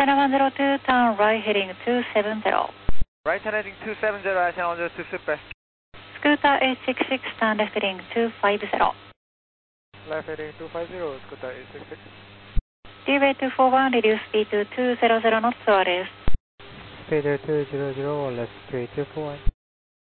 7102, turn right heading 270. Right heading 270, Channel 102 super. Scooter 866, turn left heading 250. Left heading 250, Scooter 866. Speedway 241, reduce speed to 200 knots, ORS. Speed 200, left 3241.